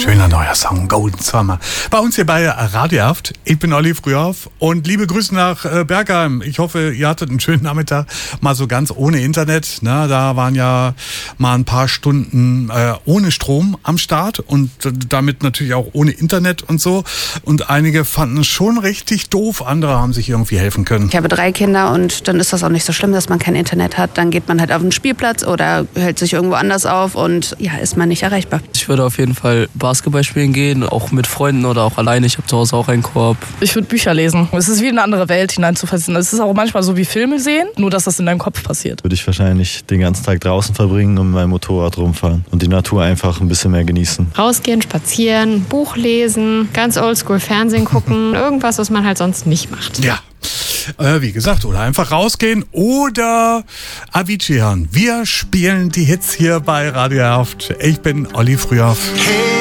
Schöner neuer Song, Golden Summer. Bei uns hier bei Radio Haft. Ich bin Olli Frühauf und liebe Grüße nach Bergheim. Ich hoffe, ihr hattet einen schönen Nachmittag, mal so ganz ohne Internet. Na, da waren ja mal ein paar Stunden ohne Strom am Start und damit natürlich auch ohne Internet und so. Und einige fanden es schon richtig doof, andere haben sich irgendwie helfen können. Ich habe 3 Kinder und dann ist das auch nicht so schlimm, dass man kein Internet hat. Dann geht man halt auf den Spielplatz oder hält sich irgendwo anders auf und ja, ist man nicht erreichbar. Ich würde auf jeden Fall Basketball spielen gehen, auch mit Freunden oder auch alleine. Ich habe zu Hause auch einen Korb. Ich würde Bücher lesen. Es ist wie in eine andere Welt hineinzuversetzen. Es ist auch manchmal so wie Filme sehen, nur dass das in deinem Kopf passiert. Würde ich wahrscheinlich den ganzen Tag draußen verbringen und mit meinem Motorrad rumfahren und die Natur einfach ein bisschen mehr genießen. Rausgehen, spazieren, Buch lesen, ganz oldschool Fernsehen gucken, irgendwas, was man halt sonst nicht macht. Ja. Wie gesagt, oder einfach rausgehen oder Avicii hören. Wir spielen die Hits hier bei Radio Haft. Ich bin Olli Frühauf.